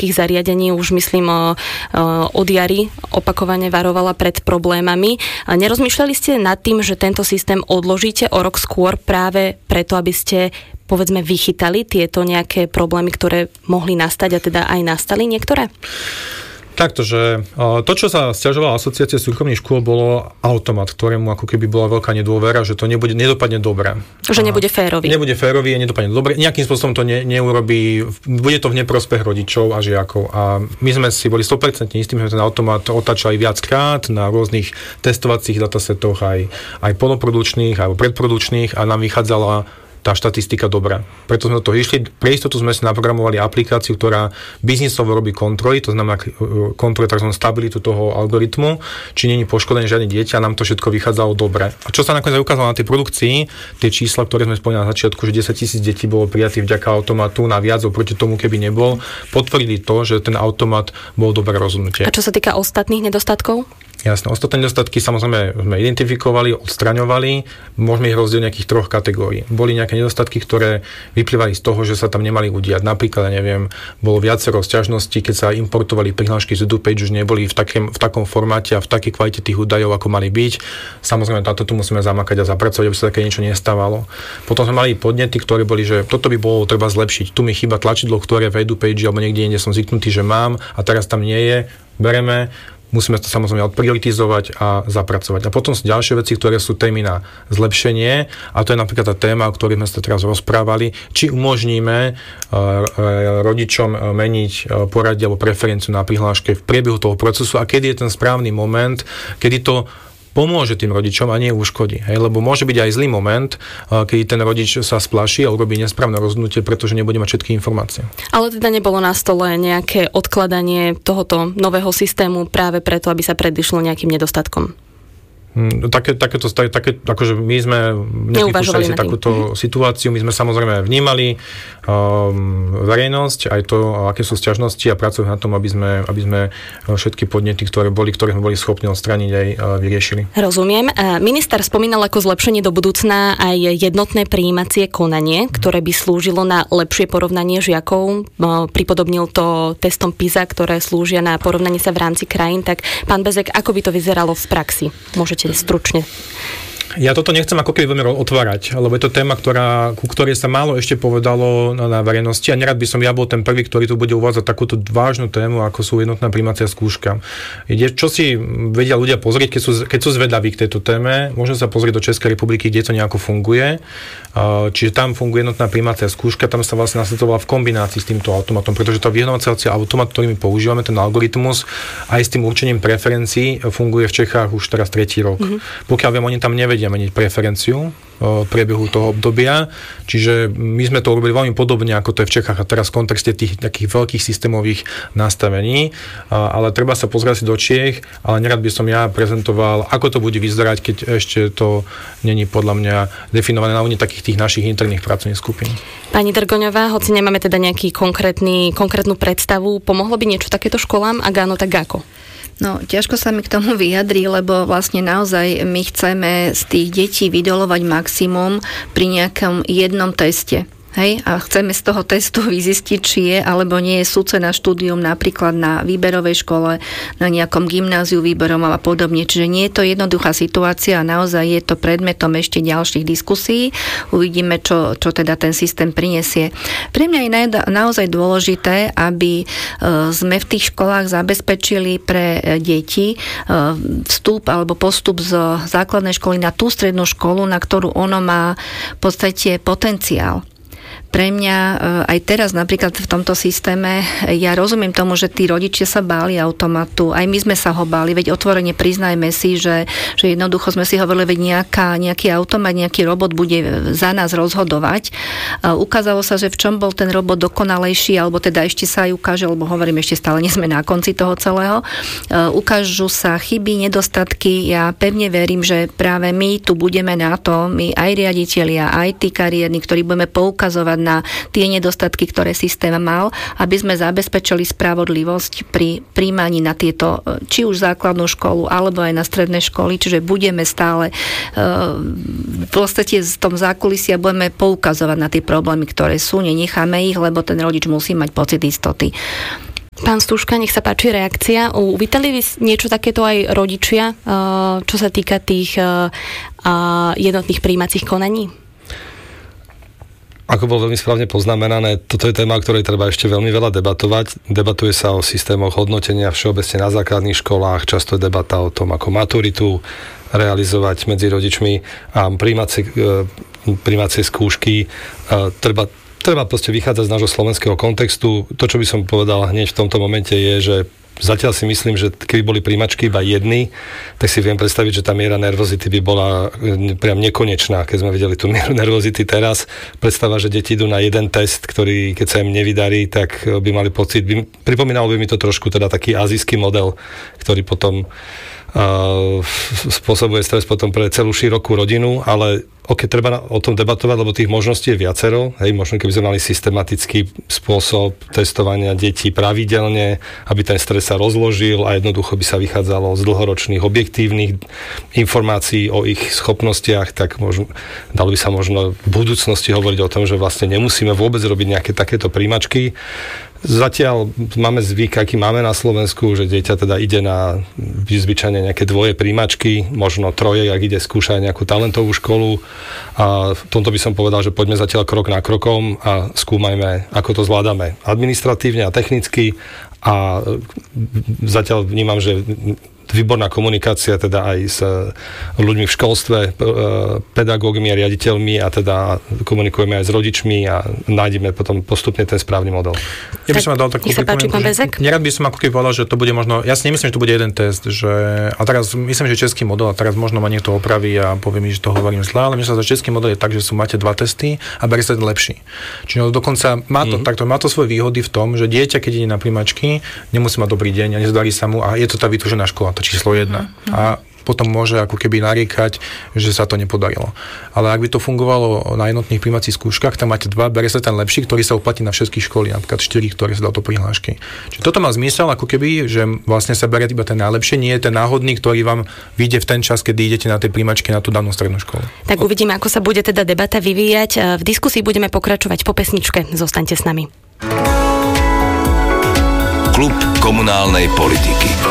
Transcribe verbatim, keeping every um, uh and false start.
školských zariadení už myslím od jary opakovane varovala pred problémami. Nerozmýšľali ste nad tým, že tento systém odložíte o rok skôr práve preto, aby ste povedzme vychytali tieto nejaké problémy, ktoré mohli nastať a teda aj nastali niektoré? Takto, že to, čo sa sťažovala asociácia súkromných škôl, bolo automat, ktorému ako keby bola veľká nedôvera, že to nebude, nedopadne dobre. Že nebude férový. Nebude férový, nedopadne dobre. Nejakým spôsobom to ne, neurobí, bude to v neprospech rodičov a žiakov. A my sme si boli sto percent istí, že ten automat otáčali viackrát na rôznych testovacích datasetoch, aj, aj poloprodukčných, alebo predprodukčných a nám vychádzala tá štatistika dobrá. Preto sme do toho išli. Pre istotu sme si naprogramovali aplikáciu, ktorá biznisovo robí kontroly, to znamená kontroly tzv. Stabilitu toho algoritmu, či nie je poškodené žiadne dieťa, a nám to všetko vychádzalo dobre. A čo sa nakoniec ukázalo na tej produkcii, tie čísla, ktoré sme spomínali na začiatku, že desaťtisíc detí bolo prijatých vďaka automatu na viac oproti tomu, keby nebol, potvrdili to, že ten automat bol dobré rozhodnutie. A čo sa týka ostatných nedostatkov? Jasné, ostatné nedostatky samozrejme sme identifikovali, odstraňovali, môžeme ich rozdeliť nejakých troch kategórií. Boli nejaké nedostatky, ktoré vyplývali z toho, že sa tam nemali udiať. Napríklad, ja neviem, bolo viacero sťažností, keď sa importovali prihlášky z EduPage, už neboli v, takém, v takom formáte a v takej kvalite tých údajov, ako mali byť. Samozrejme, táto tu musíme zamakať a zapracovať, aby sa také niečo nestávalo. Potom sme mali podnety, ktoré boli, že toto by bolo treba zlepšiť. Tu mi chýba tlačidlo, ktoré v EduPage alebo niekde inde som zvyknutý, že mám a teraz tam nie je. Bereme. Musíme to samozrejme odprioritizovať a zapracovať. A potom sú ďalšie veci, ktoré sú témy na zlepšenie, a to je napríklad tá téma, o ktorej sme sa teraz rozprávali, či umožníme rodičom meniť poradie alebo preferenciu na prihláške v priebehu toho procesu a kedy je ten správny moment, kedy to pomôže tým rodičom a nie uškodí. Hej? Lebo môže byť aj zlý moment, keď ten rodič sa splaší a urobí nesprávne rozhodnutie, pretože nebude mať všetky informácie. Ale teda nebolo na stole nejaké odkladanie tohoto nového systému práve preto, aby sa predišlo nejakým nedostatkom? Také, takéto, také, akože my sme nevypúšťali si takúto situáciu, my sme samozrejme vnímali um, verejnosť, aj to, aké sú sťažnosti a pracujeme na tom, aby sme, aby sme všetky podnety, ktoré boli, ktoré sme boli schopní odstrániť, aj uh, vyriešili. Rozumiem. Minister spomínal ako zlepšenie do budúcna aj jednotné prijímacie konanie, ktoré by slúžilo na lepšie porovnanie žiakov. Pripodobnil to testom PISA, ktoré slúžia na porovnanie sa v rámci krajín. Tak pán Bezek, ako by to vyzeralo v praxi? Môžete stručne. Ja toto nechcem ako keby veľmi otvárať, lebo je to téma, ktorá, ku ktorej sa málo ešte povedalo na, na verejnosti a nerad by som ja bol ten prvý, ktorý tu bude uvádzať takúto vážnu tému, ako sú jednotná prijímacia skúška. Ide, čo si vedia ľudia pozrieť, keď sú, keď sú zvedaví k tejto téme, môžu sa pozrieť do Českej republiky, kde to nejako funguje. Čiže tam funguje jednotná prijímacia skúška, tam sa vlastne nasledovala v kombinácii s týmto automatom, pretože to vyhodnocovací automat, ktorý my používame, ten algoritmus, aj s tým určením preferencií funguje v Čechách už teraz tretí rok. Mm-hmm. Pokiaľ viem, oni tam nevedia meniť preferenciu v priebehu toho obdobia. Čiže my sme to robili veľmi podobne, ako to je v Čechách a teraz v kontexte tých takých veľkých systémových nastavení. Ale treba sa pozrieť si do Čiech, ale nerad by som ja prezentoval, ako to bude vyzerať, keď ešte to není podľa mňa definované na úrovni takých tých našich interných pracovných skupín. Pani Drgoňová, hoci nemáme teda nejaký konkrétny, konkrétnu predstavu, pomohlo by niečo takéto školám? Ak áno, tak ako? No, ťažko sa mi k tomu vyjadrí, lebo vlastne naozaj my chceme z tých detí vydolovať maximum pri nejakom jednom teste. Hej, a chceme z toho testu vyzistiť, či je alebo nie je súcená štúdium napríklad na výberovej škole, na nejakom gymnáziu výberom a podobne. Čiže nie je to jednoduchá situácia a naozaj je to predmetom ešte ďalších diskusí. Uvidíme, čo, čo teda ten systém prinesie. Pre mňa je naozaj dôležité, aby sme v tých školách zabezpečili pre deti vstup alebo postup z základnej školy na tú strednú školu, na ktorú ono má v podstate potenciál. Pre mňa aj teraz napríklad v tomto systéme, ja rozumiem tomu, že tí rodičia sa báli automatu, aj my sme sa ho báli, veď otvorene priznajme si, že, že jednoducho sme si hovorili, veď nejaká, nejaký automat, nejaký robot bude za nás rozhodovať. Ukázalo sa, že v čom bol ten robot dokonalejší, alebo teda ešte sa aj ukáže, lebo hovorím, ešte stále nie sme na konci toho celého. Ukážu sa chyby, nedostatky, ja pevne verím, že práve my tu budeme na to, my aj riaditelia, aj tí kariérni, ktorí budeme poukazovať na tie nedostatky, ktoré systém mal, aby sme zabezpečili spravodlivosť pri príjmaní na tieto, či už základnú školu, alebo aj na stredné školy, čiže budeme stále v podstate v tom zákulisí a budeme poukazovať na tie problémy, ktoré sú, nenecháme ich, lebo ten rodič musí mať pocit istoty. Pán Stužka, nech sa páči reakcia. Uvítali vy niečo takéto aj rodičia, čo sa týka tých jednotných prijímacích konaní? Ako bolo veľmi správne poznamenané, toto je téma, o ktorej treba ešte veľmi veľa debatovať. Debatuje sa o systémoch hodnotenia všeobecne na základných školách, často je debata o tom, ako maturitu realizovať medzi rodičmi a prijímacie, prijímacie skúšky. Treba Treba proste vychádzať z nášho slovenského kontextu. To, čo by som povedal hneď v tomto momente je, že zatiaľ si myslím, že keby boli príjmačky iba jedny, tak si viem predstaviť, že tá miera nervozity by bola priam nekonečná. Keď sme videli tú mieru nervozity teraz, predstava, že deti idú na jeden test, ktorý keď sa im nevydarí, tak by mali pocit, by, pripomínalo by mi to trošku teda taký azijský model, ktorý potom Uh, spôsobuje stres potom pre celú širokú rodinu, ale ok, treba o tom debatovať, lebo tých možností je viacero. Hej, možno keby sme mali systematický spôsob testovania detí pravidelne, aby ten stres sa rozložil a jednoducho by sa vychádzalo z dlhoročných objektívnych informácií o ich schopnostiach, tak možno, dalo by sa možno v budúcnosti hovoriť o tom, že vlastne nemusíme vôbec robiť nejaké takéto príjmačky. Zatiaľ máme zvyk, aký máme na Slovensku, že dieťa teda ide na zvyčajne nejaké dvoje príjmačky, možno troje, ak ide skúšať nejakú talentovú školu. A v tomto by som povedal, že poďme zatiaľ krok na krokom a skúmajme, ako to zvládame administratívne a technicky. A zatiaľ vnímam, že výborná komunikácia teda aj s ľuďmi v školstve, pedagógmi a riaditeľmi a teda komunikujeme aj s rodičmi a nájdeme potom postupne ten správny model. Ja by som dal takú pripomienku. Nerad by som ako keby povedal, že to bude možno, ja si nemyslím, že to bude jeden test, že a teraz myslím, že český model, a teraz možno ma niekto opraví a povie mi, že to hovorím zle, ale myslím, že český model je tak, že sú máte dva testy a berie sa ten lepší. Čiže dokonca má to, mm-hmm. takto, má to svoje výhody v tom, že dieťa, keď ide na prijímačky, nemusí mať dobrý deň a nezdarí sa mu a je to tá vytúžená škola, to číslo jedna. Mm-hmm. A potom môže ako keby nariekať, že sa to nepodarilo. Ale ak by to fungovalo na jednotných prijímacích skúškach, tam máte dva, berie sa ten lepší, ktorý sa uplatí na všetky školy, napríklad štyri, ktoré sa dá to prihlášky. Čiže toto má zmysel ako keby, že vlastne sa berie iba ten najlepší, nie je ten náhodný, ktorý vám vyjde v ten čas, kedy idete na tej prijímačke na tú danú strednú školu. Tak uvidíme, ako sa bude teda debata vyvíjať. V diskusii budeme pokračovať po pesničke. Zostaňte s nami. Klub komunálnej politiky.